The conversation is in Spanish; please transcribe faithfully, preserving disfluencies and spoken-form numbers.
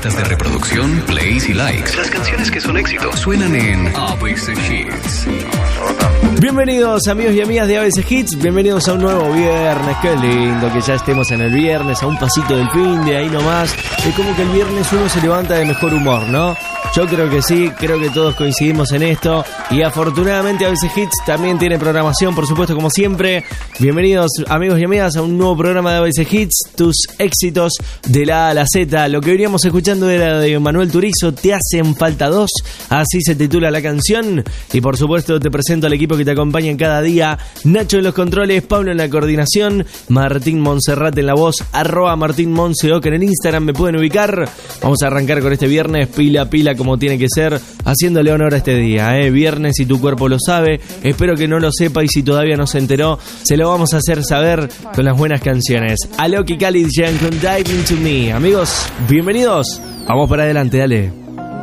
listas de reproducción, plays y likes. Las canciones que son éxitos suenan en A B C Hits. Bienvenidos amigos y amigas de A B C Hits, bienvenidos a un nuevo viernes. Qué lindo que ya estemos en el viernes, a un pasito del fin de ahí nomás. Es como que el viernes uno se levanta de mejor humor, ¿no? Yo creo que sí, creo que todos coincidimos en esto. Y afortunadamente A B C Hits también tiene programación, por supuesto, como siempre. Bienvenidos amigos y amigas a un nuevo programa de A B C Hits, tus éxitos de la A a la Z. Lo que veníamos escuchando era de Manuel Turizo, Te hacen falta dos, así se titula la canción. Y por supuesto te presento al equipo que te acompaña en cada día. Nacho en los controles, Pablo en la coordinación, Martín Monserrat en la voz, arroba Martín Monseoc en el Instagram, me pueden ubicar. Vamos a arrancar con este viernes, pila pila como tiene que ser, haciéndole honor a este día, ¿eh? Viernes y tu cuerpo lo sabe. Espero que no lo sepa y si todavía no se enteró, se lo vamos a hacer saber con las buenas canciones. Alok y Khalid llegan con Dive Into Me. Amigos, bienvenidos. Vamos para adelante, dale.